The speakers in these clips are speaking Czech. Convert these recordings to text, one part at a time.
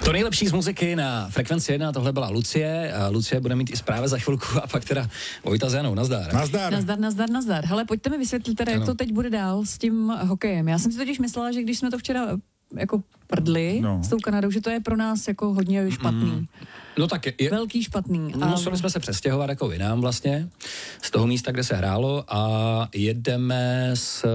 To nejlepší z muziky na Frekvenci 1, tohle byla Lucie. Lucie bude mít i zprávy za chvilku a pak teda Vojta s Janou. Nazdar. Nazdar. Hele, pojďte mi vysvětlit teda, jak to teď bude dál s tím hokejem. Já jsem si totiž myslela, že když jsme to včera jako prdli s tou Kanadou, že to je pro nás jako hodně špatný. No tak je velký špatný. Museli jsme se přestěhovat jako jinam vlastně, z toho místa, kde se hrálo a jedeme s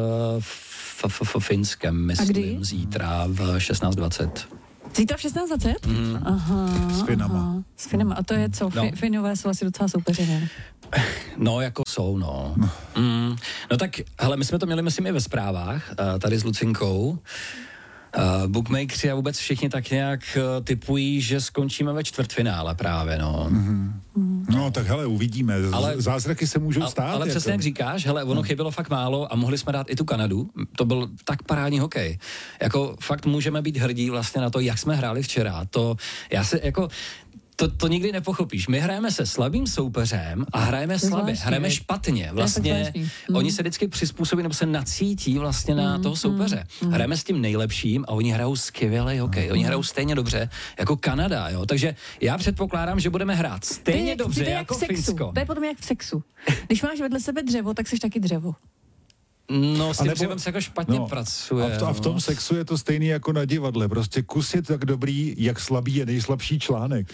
Finskem, myslím, zítra v 16:20. Zítra v 16:20? Aha. S Finama. A to je co? No. Finové jsou asi docela soupeři, ne? No, jako jsou, no. No tak, hele, my jsme to měli, myslím, i ve zprávách, tady s Lucinkou. Bookmakeri a vůbec všichni tak nějak tipují, že skončíme ve čtvrtfinále právě, no. No, tak hele, uvidíme. Zázraky se můžou stát. Ale přesně jak říkáš, hele, ono chybělo fakt málo a mohli jsme dát i tu Kanadu. To byl tak parádní hokej. Jako fakt můžeme být hrdí vlastně na to, jak jsme hráli včera. To, já se jako... To nikdy nepochopíš. My hrajeme se slabým soupeřem a hrajeme slabě, hrajeme špatně. Vlastně oni se vždycky přizpůsobí nebo se nacítí vlastně na toho soupeře. Hrajeme s tím nejlepším a oni hrajou skvělý hokej. Oni hrajou stejně dobře jako Kanada, jo. Takže já předpokládám, že budeme hrát stejně dobře jako Finsko. To je potom jak v sexu. Když máš vedle sebe dřevo, tak jsi taky dřevo. No, s tím dřevem se jako špatně pracuje. A v tom sexu je to stejný jako na divadle. Prostě kus je tak dobrý, jak slabý je nejslabší článek.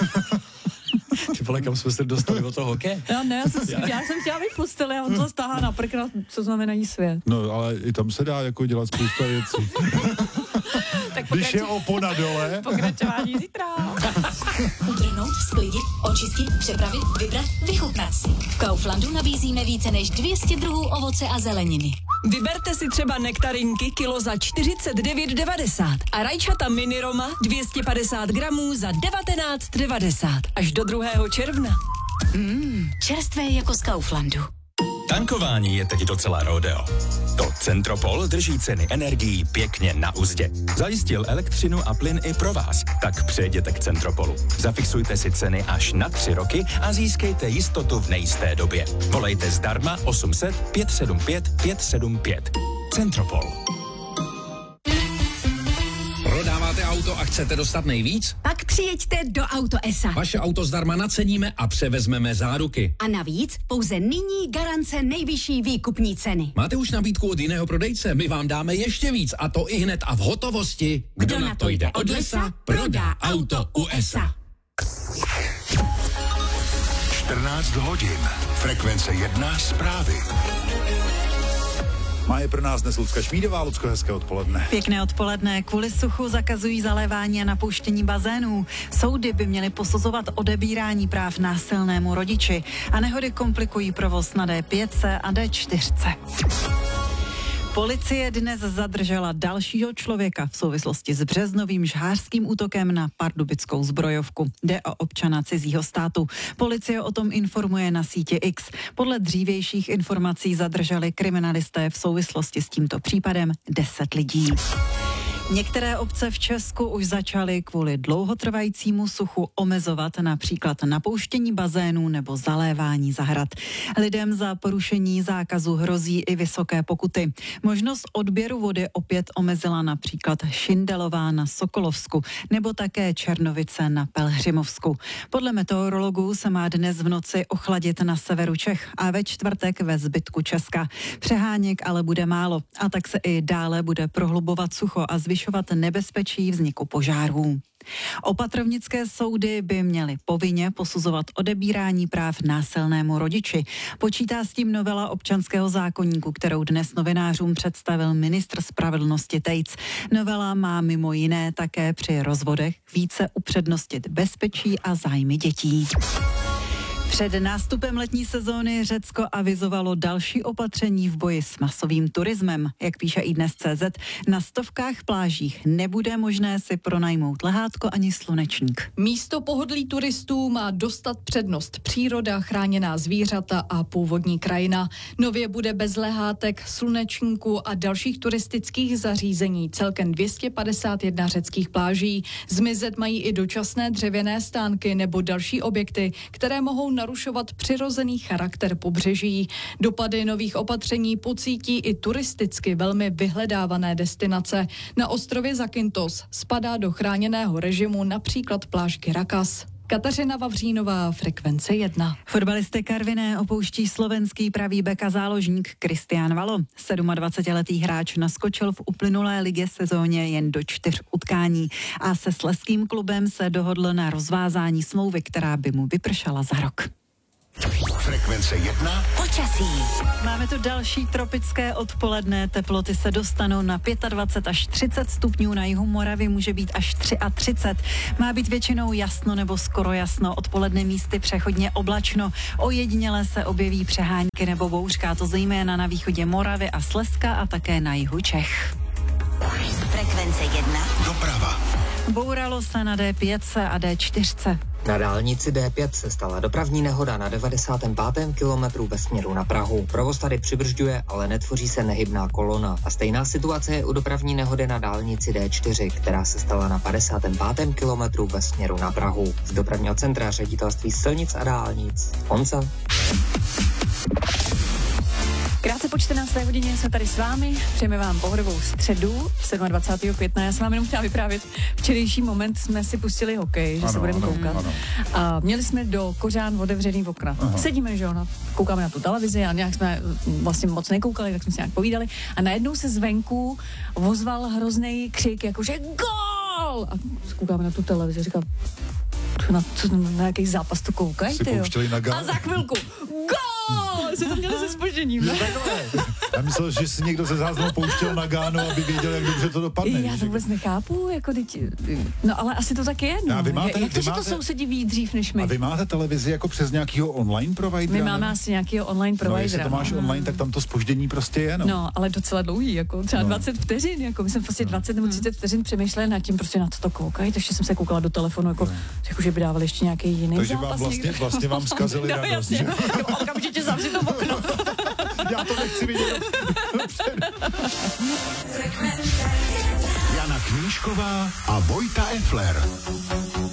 Ty vole, kam jsme se dostali do toho hokeje? Já jsem chtěla být posteli a on to stáhá na prkna, co znamená svět. No, ale i tam se dá jako dělat spousta věcí. Když je opona dole. Pokračování zítra. Utrhnout, sklidit, očistit, přepravit, vybrat, vychutnat si. V Kauflandu nabízíme více než 200 druhů ovoce a zeleniny. Vyberte si třeba nektarinky kilo za 49,90 a rajčata mini Roma 250 gramů za 19,90 až do 2. června. Čerstvé jako z Kauflandu. Tankování je teď docela rodeo. To Centropol drží ceny energií pěkně na uzdě. Zajistil elektřinu a plyn i pro vás, tak přejděte k Centropolu. Zafixujte si ceny až na 3 roky a získejte jistotu v nejisté době. Volejte zdarma 800 575 575. Centropol. Prodáváte auto a chcete dostat nejvíc? Pak přijeďte do Auto S.A. Vaše auto zdarma naceníme a převezmeme záruky. A navíc pouze nyní garance nejvyšší výkupní ceny. Máte už nabídku od jiného prodejce? My vám dáme ještě víc a to i hned a v hotovosti. Kdo na to jde od lesa, prodá auto u S.A. 14 hodin. Frekvence 1 zprávy. Má je pro nás dnes Lucka Šmídová. Lucko, hezké odpoledne. Pěkné odpoledne. Kvůli suchu zakazují zalévání a napouštění bazénů. Soudy by měly posuzovat odebírání práv násilnému rodiči a nehody komplikují provoz na D5 a D4. Policie dnes zadržela dalšího člověka v souvislosti s březnovým žhářským útokem na pardubickou zbrojovku. Jde o občana cizího státu. Policie o tom informuje na síti X. Podle dřívějších informací zadrželi kriminalisté v souvislosti s tímto případem 10 lidí. Některé obce v Česku už začaly kvůli dlouhotrvajícímu suchu omezovat například napouštění bazénů nebo zalévání zahrad. Lidem za porušení zákazu hrozí i vysoké pokuty. Možnost odběru vody opět omezila například Šindelová na Sokolovsku nebo také Černovice na Pelhřimovsku. Podle meteorologů se má dnes v noci ochladit na severu Čech a ve čtvrtek ve zbytku Česka. Přeháněk ale bude málo a tak se i dále bude prohlubovat sucho a zvyšovat nebezpečí vzniku požárů. Opatrovnické soudy by měly povinně posuzovat odebírání práv násilnému rodiči. Počítá s tím novela občanského zákoníku, kterou dnes novinářům představil ministr spravedlnosti Tejc. Novela má mimo jiné také při rozvodech více upřednostnit bezpečí a zájmy dětí. Před nástupem letní sezóny Řecko avizovalo další opatření v boji s masovým turismem. Jak píše iDnes.cz, na stovkách plážích nebude možné si pronajmout lehátko ani slunečník. Místo pohodlí turistů má dostat přednost příroda, chráněná zvířata a původní krajina. Nově bude bez lehátek, slunečníků a dalších turistických zařízení celkem 251 řeckých pláží. Zmizet mají i dočasné dřevěné stánky nebo další objekty, které mohou narušovat přirozený charakter pobřeží. Dopady nových opatření pocítí i turisticky velmi vyhledávané destinace. Na ostrově Zakynthos spadá do chráněného režimu například pláž Kyrakas. Kateřina Vavřínová, Frekvence 1. Fotbalisty Karviné opouští slovenský pravý bek a záložník Kristián Valo. 27letý hráč naskočil v uplynulé ligě sezóně jen do 4 utkání a se slezským klubem se dohodl na rozvázání smlouvy, která by mu vypršela za rok. Frekvence 1. Počasí. Máme tu další tropické odpoledne. Teploty se dostanou na 25 až 30 stupňů, na jihu Moravy může být až 33. Má být většinou jasno nebo skoro jasno, odpoledne místy přechodně oblačno. Ojediněle se objeví přehánky nebo bouřka, to zejména na východě Moravy a Slezska a také na jihu Čech. Frekvence 1. Doprava. Bouralo se na D5 a D4. Na dálnici D5 se stala dopravní nehoda na 95. kilometru ve směru na Prahu. Provoz tady přibržďuje, ale netvoří se nehybná kolona. A stejná situace je u dopravní nehody na dálnici D4, která se stala na 55. kilometru ve směru na Prahu. Z dopravního centra Ředitelství silnic a dálnic. Honza. Krátce po 14. hodině jsme tady s vámi, přejeme vám pohodovou středu 27. května. Já jsem vám jenom chtěla vyprávět, včerejší moment jsme si pustili hokej, že se budeme koukat. Ano. A měli jsme do kořán otevřený okna. Aha. Sedíme, že jo, koukáme na tu televizi a nějak jsme vlastně moc nekoukali, tak jsme si nějak povídali. A najednou se zvenku ozval hrozný křik, jakože gól! A koukáme na tu televizi, říkal, na jaký zápas to koukají, ty jo. A za chvilku gól! Jsi to měli se zpožděním, ne? Já myslel, že si někdo ze záznamu pouštěl na Gánu, aby věděl, jak dobře to dopadne. Já to vůbec nechápu, jako teď, no ale asi to tak je, no. Jak to, že to sousedí ví dřív než my? A vy máte televizi jako přes nějakýho online providera? My máme asi nějakýho online providera. No, jestli to máš online, tak tam to zpoždění prostě je, no. No, ale docela dlouhý, jako třeba 20 vteřin, jako my jsme prostě 20 nebo 30 vteřin přemýšleli nad tím, prostě na co to koukají, takže jsem se koukala do telefonu, jako že by dávali ještě nějaký jiný takže zápas. Takže vlastně vám zkazili no, radost. Jasně, okamžitě zavři to okno. Já to nechci vidět. Jana Knížková a Vojta Effler.